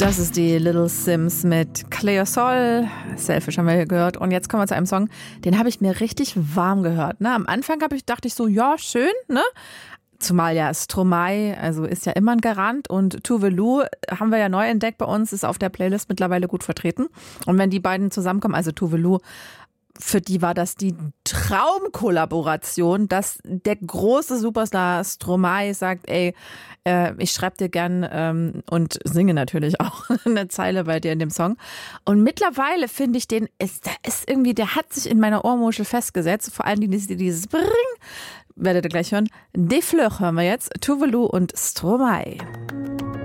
Das ist die Little Sims mit Cleo Sol. Selfish haben wir hier gehört. Und jetzt kommen wir zu einem Song, den habe ich mir richtig warm gehört. Ne? Am Anfang dachte ich so, ja, schön, ne? Zumal ja Stromae, also ist ja immer ein Garant, und Tove Lo haben wir ja neu entdeckt bei uns, ist auf der Playlist mittlerweile gut vertreten. Und wenn die beiden zusammenkommen, also Tove Lo, für die war das die Traumkollaboration, dass der große Superstar Stromae sagt, ey, ich schreibe dir gern und singe natürlich auch eine Zeile bei dir in dem Song. Und mittlerweile finde ich der hat sich in meiner Ohrmuschel festgesetzt, vor allem dieses Bring, werdet ihr gleich hören. Des Fleurs hören wir jetzt, Tove Lo und Stromae.